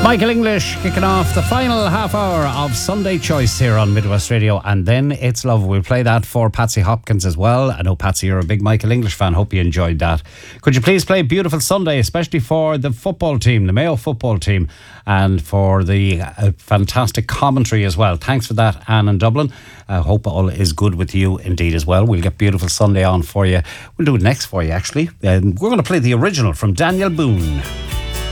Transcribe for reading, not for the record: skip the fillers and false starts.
Michael English kicking off the final half hour of Sunday Choice here on Midwest Radio, and then It's Love. We'll play that for Patsy Hopkins as well. I know, Patsy, you're a big Michael English fan. Hope you enjoyed that. Could you please play Beautiful Sunday, especially for the football team, the Mayo football team, and for the fantastic commentary as well. Thanks for that, Anne in Dublin. I hope all is good with you indeed as well. We'll get Beautiful Sunday on for you. We'll do it next for you, actually. We're going to play the original from Daniel Boone.